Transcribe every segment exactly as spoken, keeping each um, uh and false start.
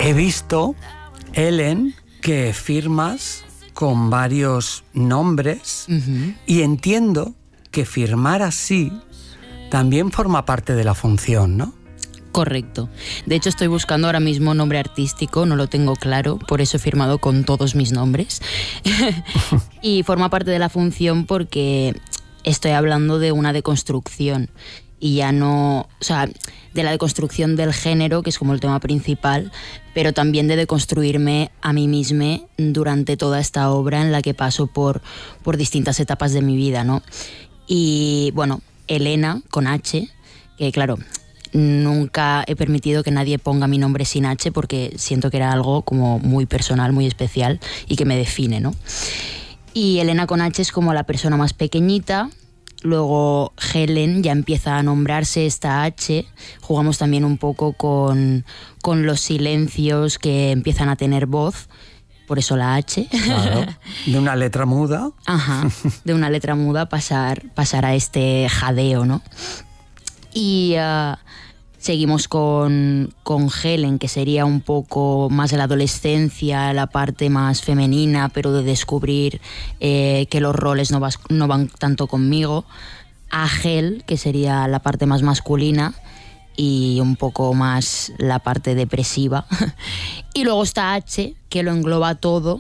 He visto, Ellen, que firmas con varios nombres uh-huh. y entiendo que firmar así también forma parte de la función, ¿no? Correcto. De hecho, estoy buscando ahora mismo nombre artístico, no lo tengo claro, por eso he firmado con todos mis nombres. Y forma parte de la función porque estoy hablando de una deconstrucción y ya no, o sea, de la deconstrucción del género, que es como el tema principal, pero también de deconstruirme a mí misma durante toda esta obra en la que paso por, por distintas etapas de mi vida, ¿no? Y bueno, Elena, con H, que claro, nunca he permitido que nadie ponga mi nombre sin H porque siento que era algo como muy personal, muy especial y que me define, ¿no? Y Elena con H es como la persona más pequeñita. Luego Helen ya empieza a nombrarse esta H. Jugamos también un poco con, con los silencios que empiezan a tener voz, por eso la H. Claro, de una letra muda. Ajá, de una letra muda pasar, pasar a este jadeo, ¿no? Y uh, seguimos con, con Helen, que sería un poco más de la adolescencia, la parte más femenina, pero de descubrir eh, que los roles no, vas, no van tanto conmigo. A Hel, que sería la parte más masculina y un poco más la parte depresiva. Y luego está H, que lo engloba todo,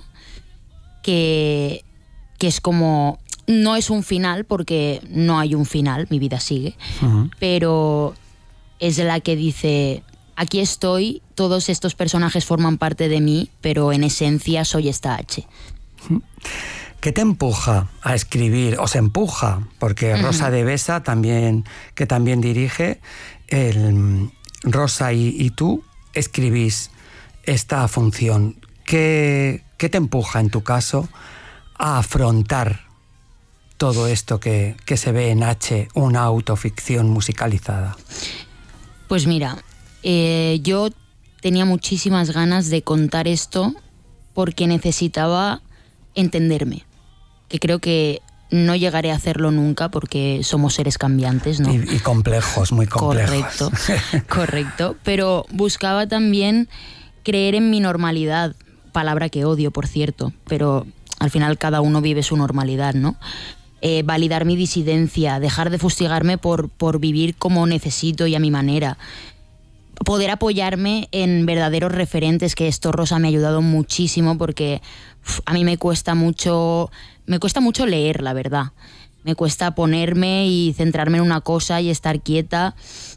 que, que es como... No es un final, porque no hay un final, mi vida sigue, uh-huh. pero es la que dice, aquí estoy, todos estos personajes forman parte de mí, pero en esencia soy esta H. ¿Qué te empuja a escribir? ¿Os empuja? Porque uh-huh. Rosa de Besa, también, que también dirige, el, Rosa y, y tú escribís esta función. ¿Qué, qué te empuja, en tu caso, a afrontar todo esto que, que se ve en H, una autoficción musicalizada? Pues mira, eh, yo tenía muchísimas ganas de contar esto porque necesitaba entenderme, que creo que no llegaré a hacerlo nunca porque somos seres cambiantes, ¿no? Y, y complejos, muy complejos. Correcto, correcto, pero buscaba también creer en mi normalidad, palabra que odio, por cierto, pero al final cada uno vive su normalidad, ¿no? Eh, validar mi disidencia, dejar de fustigarme por, por vivir como necesito y a mi manera, poder apoyarme en verdaderos referentes, que esto, Rosa, me ha ayudado muchísimo porque uf, a mí me cuesta mucho, me cuesta mucho leer, la verdad. Me cuesta ponerme y centrarme en una cosa y estar quieta.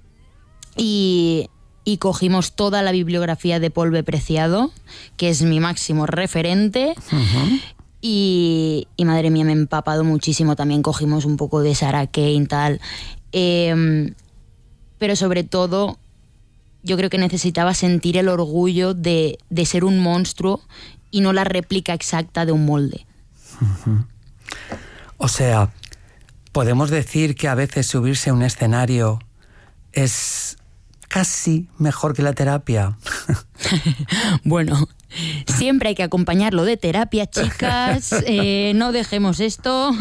Y, y cogimos toda la bibliografía de Polve Preciado, que es mi máximo referente. Uh-huh. Y, y madre mía, me he empapado muchísimo. También cogimos un poco de Sarah Kane, tal. Eh, pero sobre todo, yo creo que necesitaba sentir el orgullo de, de ser un monstruo y no la réplica exacta de un molde. Uh-huh. O sea, podemos decir que a veces subirse a un escenario es casi mejor que la terapia. Bueno, siempre hay que acompañarlo de terapia, chicas. Eh, no dejemos esto.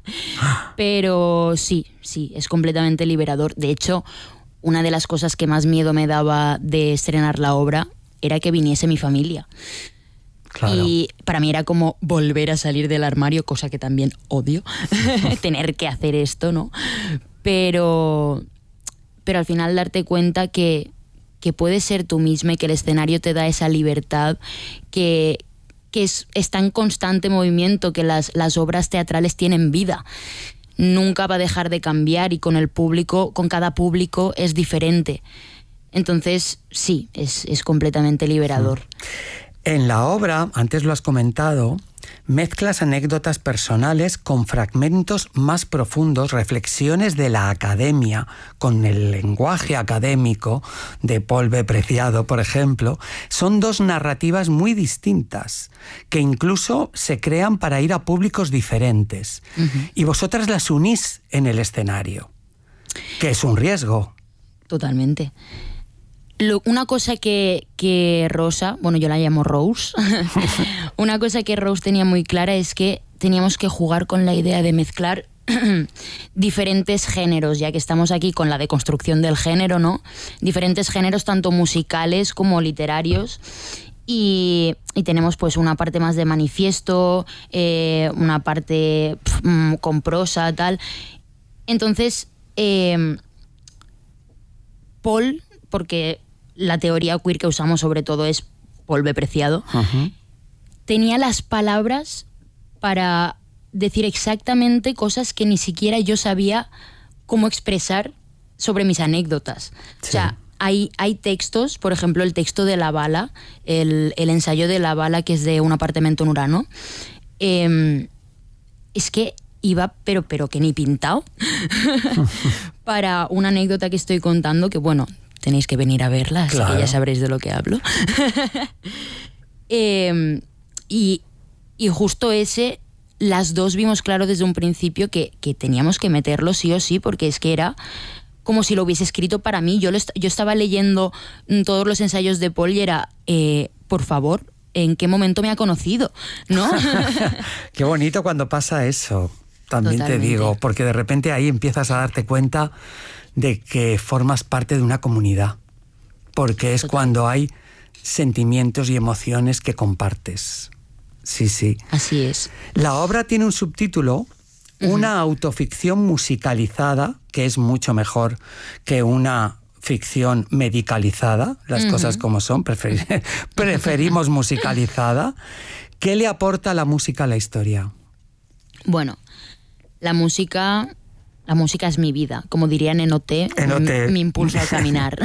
Pero sí, sí, es completamente liberador. De hecho, una de las cosas que más miedo me daba de estrenar la obra era que viniese mi familia. Claro. Y para mí era como volver a salir del armario, cosa que también odio, tener que hacer esto, ¿no? Pero, pero al final darte cuenta que, que puedes ser tú misma y que el escenario te da esa libertad, que, que es, está en constante movimiento, que las, las obras teatrales tienen vida. Nunca va a dejar de cambiar y con el público, con cada público es diferente. Entonces, sí, es, es completamente liberador. En la obra, antes lo has comentado, mezclas anécdotas personales con fragmentos más profundos, reflexiones de la academia, con el lenguaje académico de Polve Preciado, por ejemplo. Son dos narrativas muy distintas, que incluso se crean para ir a públicos diferentes. Uh-huh. Y vosotras las unís en el escenario, que es un riesgo. Totalmente. Lo, una cosa que, que Rosa, bueno, yo la llamo Rose, una cosa que Rose tenía muy clara es que teníamos que jugar con la idea de mezclar diferentes géneros, ya que estamos aquí con la deconstrucción del género, ¿no? Diferentes géneros, tanto musicales como literarios. Y, y tenemos pues una parte más de manifiesto, eh, una parte pf, con prosa, tal. Entonces, eh, Paul, porque la teoría queer que usamos sobre todo es Paul Preciado, uh-huh. tenía las palabras para decir exactamente cosas que ni siquiera yo sabía cómo expresar sobre mis anécdotas. Sí. O sea, Hay, hay textos, por ejemplo, el texto de La Bala, el, el ensayo de La Bala, que es de un apartamento en Urano. Eh, es que iba, pero, pero que ni pintado, para una anécdota que estoy contando, que bueno, tenéis que venir a verla, así claro. que ya sabréis de lo que hablo. eh, y, y justo ese, las dos vimos claro desde un principio que, que teníamos que meterlo sí o sí, porque es que era como si lo hubiese escrito para mí. Yo, lo est- yo estaba leyendo todos los ensayos de Paul y era, eh, por favor, ¿en qué momento me ha conocido? ¿No? Qué bonito cuando pasa eso, también Totalmente. Te digo, porque de repente ahí empiezas a darte cuenta de que formas parte de una comunidad, porque es Total. Cuando hay sentimientos y emociones que compartes. Sí, sí. Así es. La obra tiene un subtítulo, una autoficción musicalizada, que es mucho mejor que una ficción medicalizada, las uh-huh. cosas como son, prefer- preferimos musicalizada. ¿Qué le aporta la música a la historia? Bueno, la música, la música es mi vida, como dirían en O T, Enote. mi, mi impulso a caminar.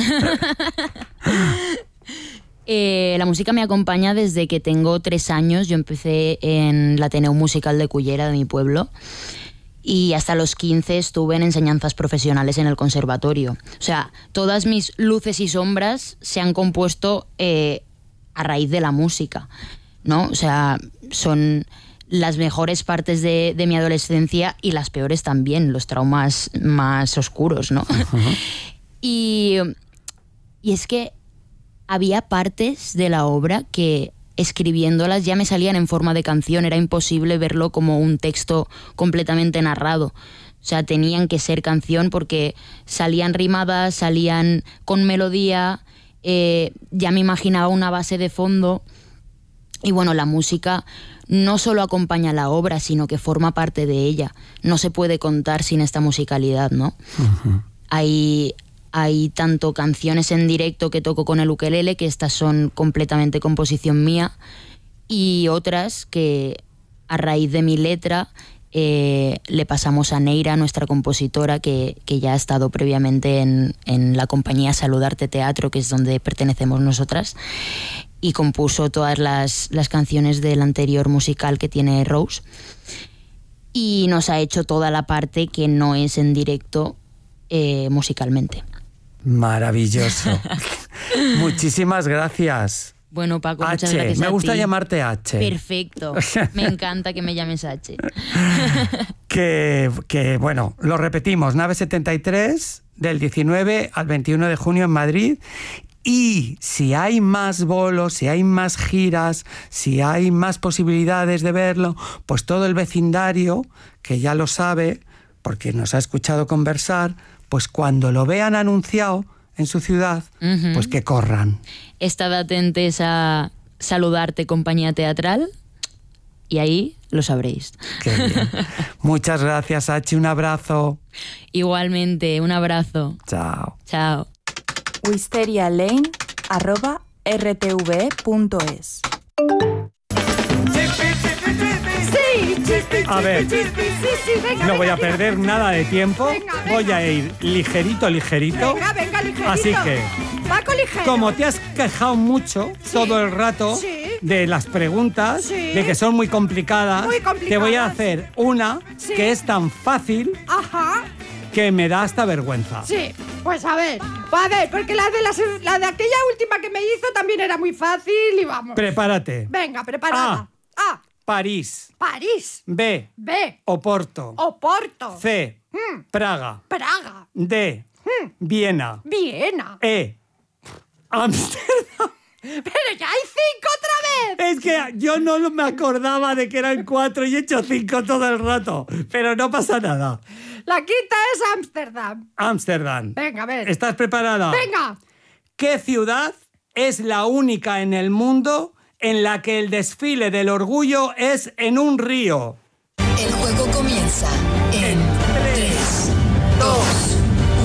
Eh, la música me acompaña desde que tengo tres años. Yo empecé en el Ateneo Musical de Cullera, de mi pueblo, y hasta los quince estuve en enseñanzas profesionales en el conservatorio. O sea, todas mis luces y sombras se han compuesto eh, a raíz de la música, ¿no? O sea, son las mejores partes de, de mi adolescencia y las peores también, los traumas más oscuros, ¿no? Uh-huh. y, y es que había partes de la obra que escribiéndolas ya me salían en forma de canción, era imposible verlo como un texto completamente narrado. O sea, tenían que ser canción porque salían rimadas, salían con melodía, eh, ya me imaginaba una base de fondo. Y bueno, la música no solo acompaña la obra, sino que forma parte de ella. No se puede contar sin esta musicalidad, ¿no? Uh-huh. Hay... Hay tanto canciones en directo que toco con el ukelele, que estas son completamente composición mía, y otras que a raíz de mi letra eh, le pasamos a Neira, nuestra compositora, que, que ya ha estado previamente en, en la compañía Saludarte Teatro, que es donde pertenecemos nosotras, y compuso todas las, las canciones del anterior musical que tiene Rose, y nos ha hecho toda la parte que no es en directo eh, musicalmente. Maravilloso. Muchísimas gracias. Bueno, Paco, muchas H, gracias me a gusta ti. Llamarte H. Perfecto. Me encanta que me llames H. que, que, bueno, lo repetimos. Nave setenta y tres, del diecinueve al veintiuno de junio en Madrid. Y si hay más bolos, si hay más giras, si hay más posibilidades de verlo, pues todo el vecindario, que ya lo sabe, porque nos ha escuchado conversar, pues cuando lo vean anunciado en su ciudad, uh-huh. pues que corran. Estad atentos a Saludarte Compañía Teatral y ahí lo sabréis. Qué bien. Muchas gracias, Hachi. Un abrazo. Igualmente, un abrazo. Chao. Chao. wisterialane arroba r t v punto es. A ver, no voy a perder nada de tiempo. Venga, venga. Voy a ir ligerito, ligerito. Venga, venga, ligerito. Así que, Paco ligero. Como te has quejado mucho sí. todo el rato sí. de las preguntas, sí. de que son muy complicadas, muy complicadas, te voy a hacer una sí. que es tan fácil Ajá. que me da hasta vergüenza. Sí, pues a ver, a ver, porque la de, las, la de aquella última que me hizo también era muy fácil y vamos. Prepárate. Venga, preparada. A. A. París. París. B. B. Oporto. Oporto. C. Mm. Praga. Praga. D. Mm. Viena. Viena. E. Ámsterdam. Pero ya hay cinco otra vez. Es que yo no me acordaba de que eran cuatro y he hecho cinco todo el rato. Pero no pasa nada. La quinta es Ámsterdam. Ámsterdam. Venga, a ver. ¿Estás preparada? Venga. ¿Qué ciudad es la única en el mundo en la que el desfile del orgullo es en un río? El juego comienza en tres, dos,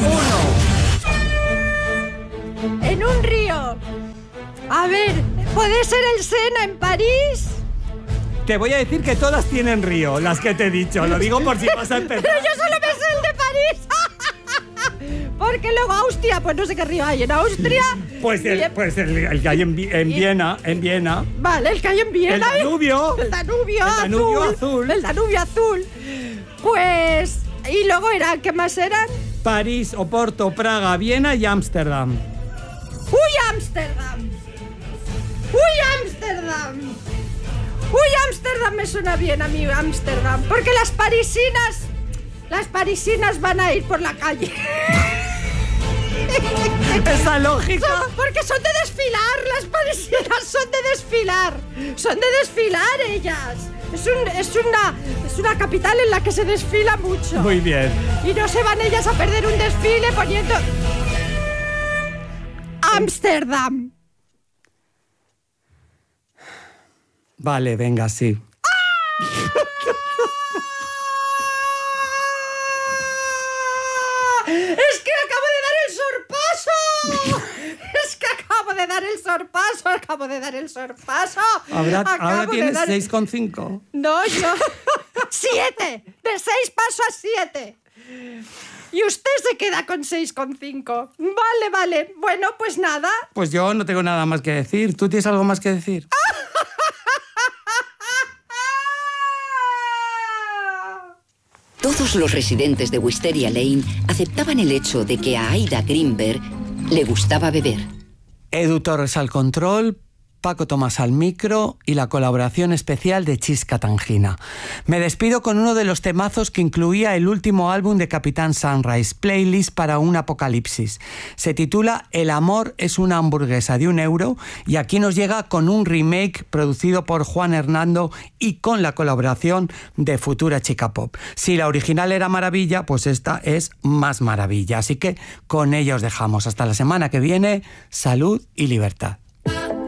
uno. En un río. A ver, ¿puede ser el Sena en París? Te voy a decir que todas tienen río, las que te he dicho. Lo digo por si vas a empezar. Pero yo solo me sé el de París. Porque luego Austria, pues no sé qué río hay en Austria. Pues el, pues el, el que hay en, Vi- en Viena, en Viena. Vale, el que hay en Viena. El Danubio. El Danubio, El Danubio azul, azul. El Danubio azul. Pues... Y luego era, ¿qué más eran? París, Oporto, Praga, Viena y Ámsterdam. ¡Uy, Ámsterdam! ¡Uy, Ámsterdam! ¡Uy, Ámsterdam! Me suena bien a mí, Ámsterdam. Porque las parisinas... Las parisinas van a ir por la calle. Esa lógica. Son- porque son de desfilar, las parisinas son de desfilar. Son de desfilar ellas. Es, un, es, una, es una capital en la que se desfila mucho. Muy bien. Y no se van ellas a perder un desfile poniendo... Ámsterdam. Vale, venga, sí. ¡Es que acabo de dar el sorpaso! ¡Es que acabo de dar el sorpaso! ¡Acabo de dar el sorpaso! Ahora, Acabo ahora de tienes dar- seis coma cinco. No, yo... ¡Siete! De seis paso a siete. Y usted se queda con seis coma cinco. Vale, vale. Bueno, pues nada. Pues yo no tengo nada más que decir. ¿Tú tienes algo más que decir? Todos los residentes de Wisteria Lane aceptaban el hecho de que a Aida Greenberg le gustaba beber. Edu Torres al control, Paco Tomás al micro y la colaboración especial de Chisca Tangina. Me despido con uno de los temazos que incluía el último álbum de Capitán Sunrise, Playlist para un Apocalipsis. Se titula El amor es una hamburguesa de un euro y aquí nos llega con un remake producido por Juan Hernando y con la colaboración de Futura Chica Pop. Si la original era maravilla, pues esta es más maravilla. Así que con ella os dejamos. Hasta la semana que viene. Salud y libertad.